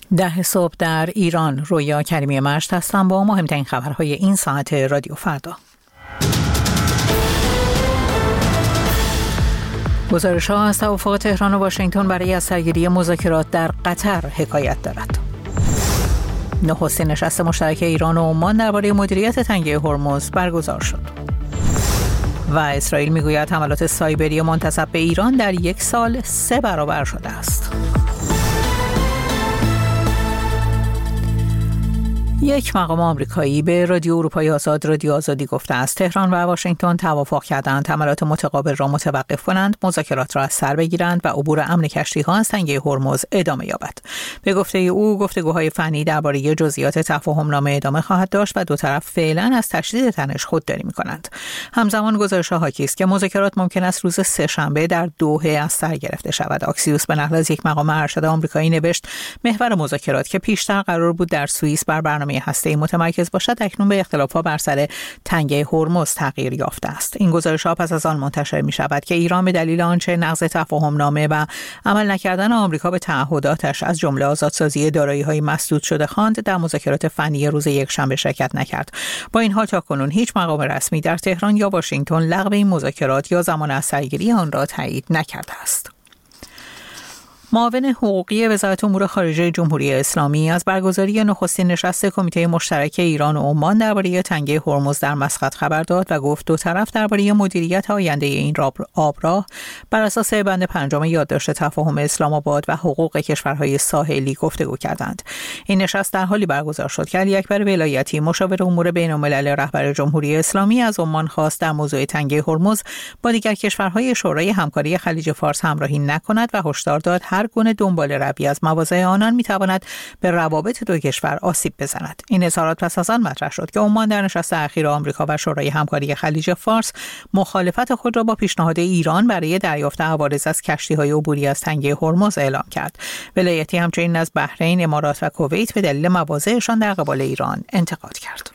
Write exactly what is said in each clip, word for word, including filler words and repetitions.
ده صبح در ایران. رویا کریمی مشت هستم با مهمترین خبرهای این ساعت رادیو فردا. گزارش‌ها از توافق تهران و واشنگتن برای از سرگیری مذاکرات در قطر حکایت دارد. نخستین نشست مشترک ایران و عمان درباره مدیریت تنگه هرمز برگزار شد. و اسرائیل میگوید حملات سایبری منتسب به ایران در یک سال سه برابر شده است. یک مقام آمریکایی به رادیو اروپای آزاد رادیو آزادی گفته است تهران و واشنگتن توافق کردند حملات متقابل را متوقف کنند، مذاکرات را از سر بگیرند و عبور امن کشتی‌ها از تنگه هرمز ادامه یابد. به گفته او گفتگوهای فنی درباره جزئیات تفاهم‌نامه ادامه خواهد داشت و دو طرف فعلا از تشدید تنش خودداری می‌کنند. همزمان گزارش‌ها حاکی است که مذاکرات ممکن است روز سه‌شنبه در دوحه از سر گرفته شود. اکسیوس به نقل از یک مقام ارشد آمریکایی نوشت محور مذاکرات که پیشتر قرار بود در سوئیس بر برنامه هسته‌ای متمرکز باشد اکنون به اختلافات بر سر تنگه هرمز تغییر یافته است. این گزارش‌ها پس از آن منتشر می‌شود که ایران به دلیل آنچه نقض تفاهم‌نامه و عمل نکردن آمریکا به تعهداتش از جمله آزادسازی دارایی‌های مسدود شده خواند در مذاکرات فنی روز یکشنبه شرکت نکرد. با این حال تاکنون هیچ مقام رسمی در تهران یا واشنگتن لغو این مذاکرات یا زمان از سرگیری آن را تایید نکرده است. معاون حقوقی وزارت امور خارجه جمهوری اسلامی از برگزاری نخستین نشست کمیته مشترک ایران و عمان درباره تنگه هرمز در مسقط خبر داد و گفت دو طرف درباره مدیریت آینده این آبراه بر اساس بند پنجم یادداشت تفاهم اسلام آباد و حقوق کشورهای ساحلی گفتگو کردند. این نشست در حالی برگزار شد که علی اکبر ولایتی مشاور امور بین‌الملل رهبر جمهوری اسلامی از عمان خواست در موضوع تنگه هرمز با دیگر کشورهای شورای همکاری خلیج فارس همراهی نکند و هشدار داد هر گونه دنبال روی از مواضع آنان میتواند به روابط دو کشور آسیب بزند. این اظهارات پس از آن مطرح شد که عمان در نشست اخیر آمریکا و شورای همکاری خلیج فارس مخالفت خود را با پیشنهاد ایران برای دریافت عوارض از کشتی‌های عبوری از تنگه هرمز اعلام کرد. ولایتی همچنین از بحرین، امارات و کویت به دلیل مواضعشان در قبال ایران انتقاد کرد.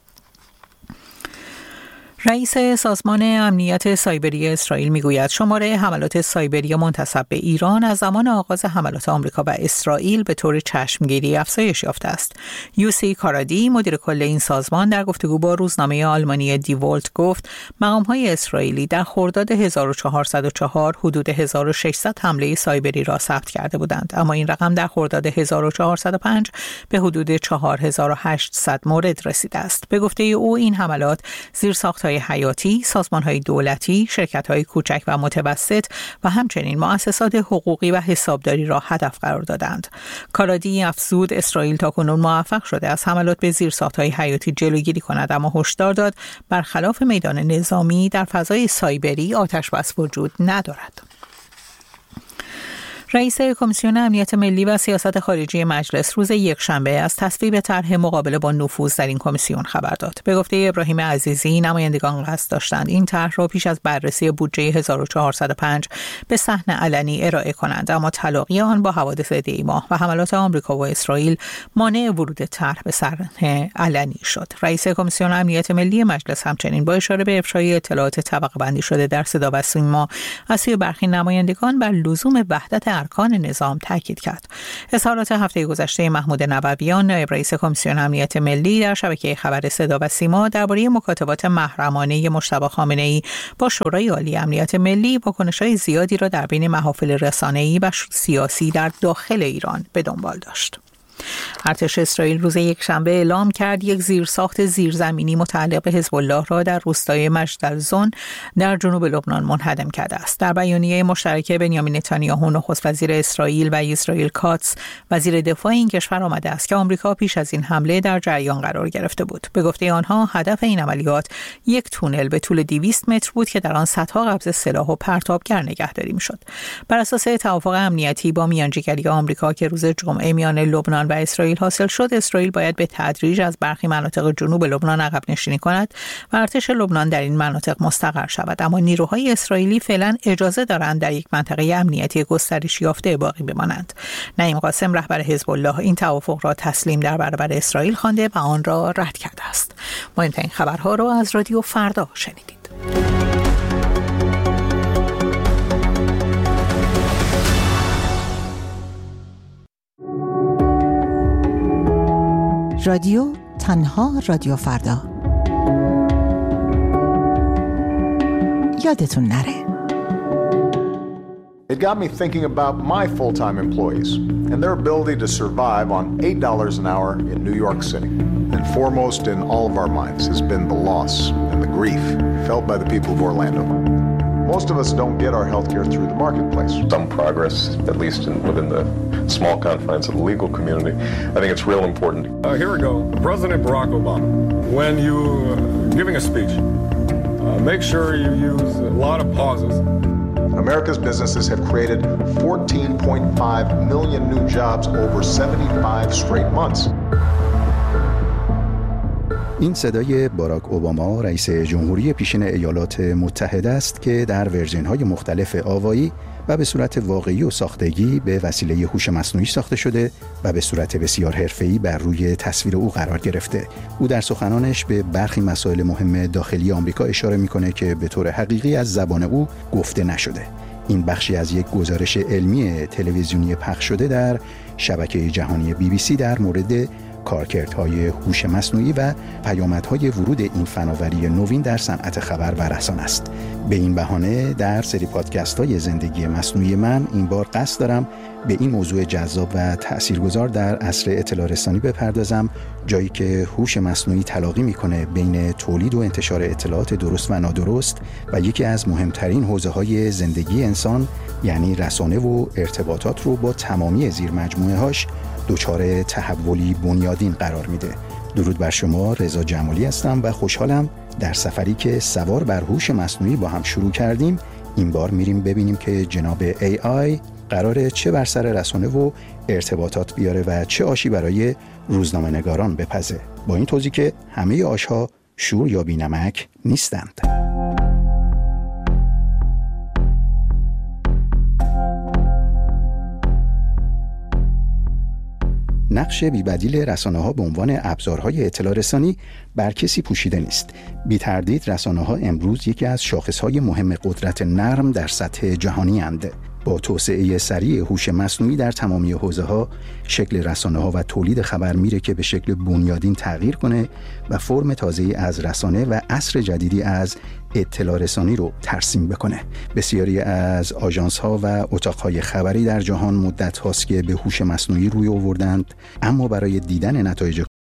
رئیس سازمان امنیت سایبری اسرائیل میگوید شماره حملات سایبری منتسب به ایران از زمان آغاز حملات آمریکا و اسرائیل به طور چشمگیری افزایش یافته است. یوسی کارادی مدیر کل این سازمان در گفتگو با روزنامه آلمانی دی ولت گفت مقام‌های اسرائیلی در خرداد هزار و چهارصد و چهار حدود هزار و ششصد حمله سایبری را ثبت کرده بودند، اما این رقم در خرداد هزار و چهارصد و پنج به حدود چهار هزار و هشتصد مورد رسیده است. به گفته او این حملات زیرساخت‌های حیاتی، سازمان‌های دولتی، شرکت‌های کوچک و متوسط و همچنین مؤسسات حقوقی و حسابداری را هدف قرار دادند. کارادی افزود اسرائیل تاکنون موفق شده از حملات به زیرساخت‌های حیاتی جلوگیری کند، اما هشدار داد برخلاف میدان نظامی در فضای سایبری آتش بس وجود ندارد. رئیس کمیسیون امنیت ملی و سیاست خارجی مجلس روز یکشنبه از تصویب طرح مقابله با نفوذ در این کمیسیون خبر داد. به گفته ابراهیم عزیزی نمایندگان قصد داشتند این طرح را پیش از بررسی بودجه هزار و چهارصد و پنج به صحن علنی ارائه کنند، اما تلاقی آن با حوادث دی ماه و حملات آمریکا و اسرائیل مانع ورود طرح به صحن علنی شد. رئیس کمیسیون امنیت ملی مجلس همچنین با اشاره به افشای اطلاعات طبقه بندی شده در صدا و سیما از سوی برخی نمایندگان بر لزوم وحدت ارکان نظام تاکید کرد. اظهارات هفته گذشته محمود نبویان نایب رئیس کمیسیون امنیت ملی در شبکه خبر صدا و سیما درباره مکاتبات محرمانه مجتبی خامنه‌ای با شورای عالی امنیت ملی واکنش‌های زیادی را در بین محافل رسانه‌ای و سیاسی در داخل ایران به دنبال داشت. ارتش اسرائیل روز یکشنبه اعلام کرد یک زیرساخت زیرزمینی متعلق به حزب الله را در روستای مجدلزون در جنوب لبنان منهدم کرده است. در بیانیه مشترک بنیامین نتانیاهو نخست وزیر اسرائیل و اسرائیل کاتس وزیر دفاع این کشور آمده است که آمریکا پیش از این حمله در جریان قرار گرفته بود. به گفته آنها هدف این عملیات یک تونل به طول دویست متر بود که در آن صدها قبض سلاح و پرتابگر نگهداری می‌شد. بر اساس توافق امنیتی با میانجیگری آمریکا که روز جمعه میان لبنان و اسرائیل حاصل شد، اسرائیل باید به تدریج از برخی مناطق جنوب لبنان عقب نشینی کند و ارتش لبنان در این مناطق مستقر شود، اما نیروهای اسرائیلی فعلا اجازه دارند در یک منطقه امنیتی گسترش یافته باقی بمانند. نعیم قاسم رهبر حزب الله این توافق را تسلیم در برابر اسرائیل خوانده و آن را رد کرده است. مهمترین خبرها را از رادیو فردا شنیدید. رادیو تنها رادیو فردا. یادتون نره. It got me thinking about my full-time employees and their ability to survive on eight dollars an hour in New York City. And foremost in all of our minds has been the loss and the grief felt by the people of Orlando. Most of us don't get our health care through the marketplace. Some progress, at least in, within the small confines of the legal community. I think it's real important. Uh, here we go. President Barack Obama, when you uh, giving a speech, uh, make sure you use a lot of pauses. America's businesses have created fourteen point five million new jobs over seventy-five straight months. این صدای باراک اوباما رئیس جمهوری پیشین ایالات متحده است که در ورژن‌های مختلف آوایی و به صورت واقعی و ساختگی به وسیله هوش مصنوعی ساخته شده و به صورت بسیار حرفه‌ای بر روی تصویر او قرار گرفته. او در سخنانش به برخی مسائل مهم داخلی آمریکا اشاره می‌کنه که به طور حقیقی از زبان او گفته نشده. این بخشی از یک گزارش علمی تلویزیونی پخش شده در شبکه جهانی بی بی سی در مورد کارکردهای هوش مصنوعی و پیامدهای ورود این فناوری نوین در صنعت خبر و رسانه است. به این بهانه در سری پادکست‌های زندگی مصنوعی من این بار قصد دارم به این موضوع جذاب و تأثیرگذار در عصر اطلاع رسانی بپردازم، جایی که هوش مصنوعی تلاقی میکنه بین تولید و انتشار اطلاعات درست و نادرست و یکی از مهمترین حوزه‌های زندگی انسان یعنی رسانه و ارتباطات رو با تمامی زیر مجموعه هاش دچار تحولی بنیادین قرار میده. درود بر شما، رضا جمالی هستم و خوشحالم در سفری که سوار بر هوش مصنوعی با هم شروع کردیم این بار میریم ببینیم که جناب ای آی قراره چه بر سر رسانه و ارتباطات بیاره و چه آشی برای روزنامه نگاران بپزه. با این توضیح که همه آشها شور یا بی‌نمک نیستند. نقش بی‌بدیل رسانه‌ها به عنوان ابزارهای اطلاع رسانی بر کسی پوشیده نیست. بی تردید رسانه‌ها امروز یکی از شاخص‌های مهم قدرت نرم در سطح جهانی اند. با توسعه سریع هوش مصنوعی در تمامی حوزه‌ها، شکل رسانه‌ها و تولید خبر میره که به شکل بنیادین تغییر کنه و فرم تازه‌ای از رسانه و عصر جدیدی از اطلاع رسانی رو ترسیم بکنه. بسیاری از آژانس‌ها و اتاق‌های خبری در جهان مدت هاست که به هوش مصنوعی روی آوردند، اما برای دیدن نتایج